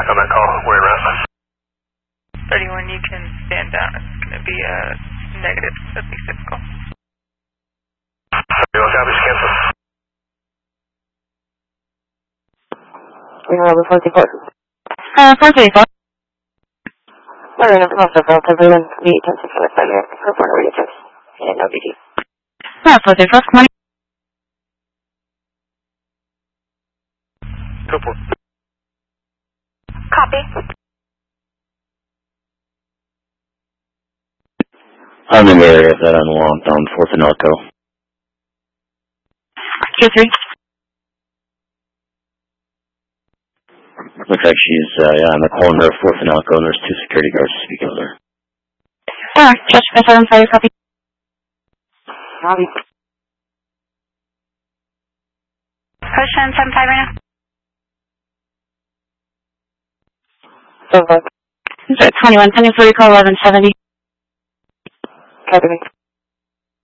back on that call. Where you're at. 31, you can stand down. It's going to be a negative, so be physical. Copy, cancel. We have 44. 434. We're in a process of covering the intensive for the failure for border religious and OBD. 434, good morning. Go for it. Copy. I'm in the area of that unwant on 4th and Arco. Q3. Looks like she's on the corner of 4th and Arco, and there's 2 security guards speaking with her. Alright, Josh, I'm sorry, copy. Copy. Push on 75 right now. So, 21, pending for recall 1170. copy me.